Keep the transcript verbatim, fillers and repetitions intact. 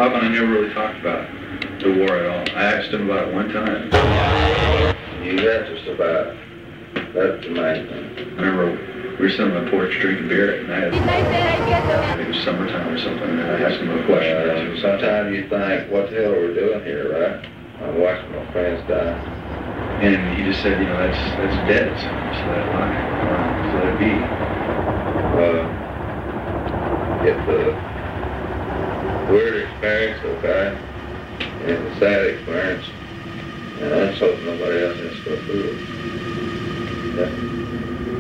Pop and I never really talked about the war at all. I asked him about it one time. You asked us about it. That's the main thing. I remember we were sitting on the porch drinking beer at night. I think it was summertime or something, and I asked him a question. Uh, sometimes you think, what the hell are we doing here, right? I'm watching my friends die. And he just said, you know, that's that's dead. So just let it lie. Or just let it be. Uh, it's a weird experience, okay? And it's a sad experience. And I just hope nobody else has to go through it. Yeah.